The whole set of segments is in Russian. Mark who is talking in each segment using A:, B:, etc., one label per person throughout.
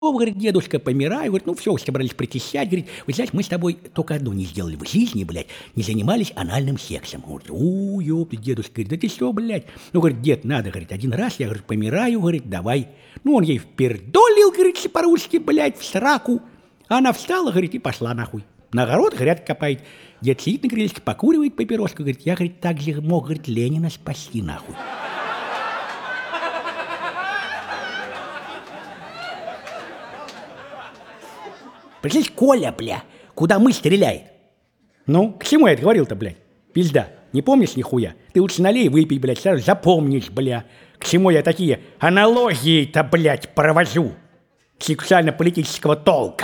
A: говорит, дедушка, помираю. Говорит, ну все, собрались причащать. Говорит, вы знаете, мы с тобой только одно не сделали в жизни, блядь, не занимались анальным сексом. Говорит, ёпта, дедушка, говорит, да ты что, блядь? Ну, говорит, дед, надо, говорит, один раз, я, говорит, помираю, говорит, давай. Ну, он ей впердолил, говорит, по-русски, блядь, в сраку. А она встала, говорит, и пошла нахуй. На огород грядки копает. Дед сидит на крылечке, покуривает папироску, говорит, я, говорит, так же мог, говорит, Ленина спасти, нахуй. Представляешь, Коля, бля, куда мы стреляет? Ну, к чему я это говорил-то, блядь? Пизда, не помнишь нихуя? Ты лучше налей, выпей, блядь, сразу запомнишь, бля. К чему я такие аналогии-то, блядь, провожу? Сексуально-политического толка.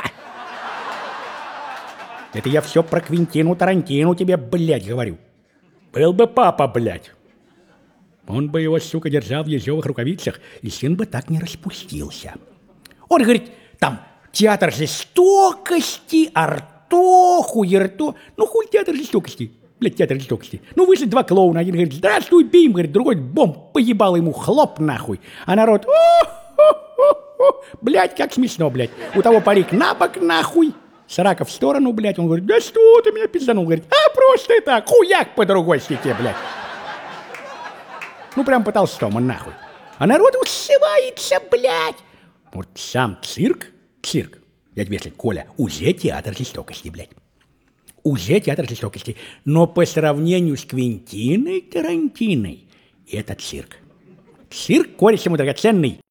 A: Это я все про Квентину Тарантину тебе, блядь, говорю. Был бы папа, блядь. Он бы его, сука, держал в ежовых рукавицах, и сын бы так не распустился. Он говорит, там, театр жестокости, артоху, ерто. Ну, хуй театр жестокости. Блядь, театр жестокости. Ну, вышли два клоуна. Один говорит, здравствуй, бим. Говорит, другой бомб поебал ему, хлоп нахуй. А народ, блядь, как смешно, блядь. У того парик на бок нахуй. Срака в сторону, блядь. Он говорит, да что ты меня пизданул? Говорит, а просто это, хуяк по другой стеке, блядь. Ну, прям по-толстому, нахуй. А народ ушивается, блядь. Вот сам цирк, я тебе скажу, Коля, уже театр жестокости, блядь. Уже театр жестокости. Но по сравнению с Квентиной Тарантиной, это цирк. Цирк, кореш ему драгоценный.